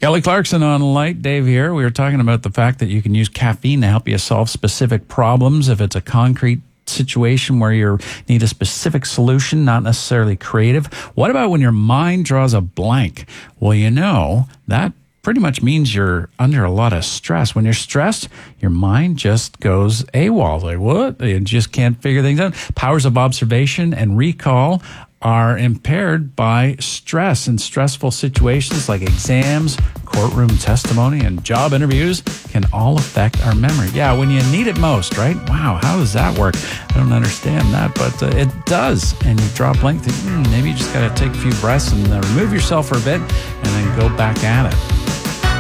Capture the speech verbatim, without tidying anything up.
Kelly Clarkson on Light. Dave here. We were talking about the fact that you can use caffeine to help you solve specific problems if it's a concrete situation where you need a specific solution, not necessarily creative. What about when your mind draws a blank? Well, you know, that pretty much means you're under a lot of stress. When you're stressed, your mind just goes AWOL. Like, what? You just can't figure things out. Powers of observation and recall are impaired by stress, and stressful situations like exams, courtroom testimony, and job interviews can all affect our memory. Yeah, when you need it most, right? Wow, how does that work? I don't understand that, but uh, it does. And you draw a blank, think, hmm, maybe you just got to take a few breaths and uh, remove yourself for a bit and then go back at it.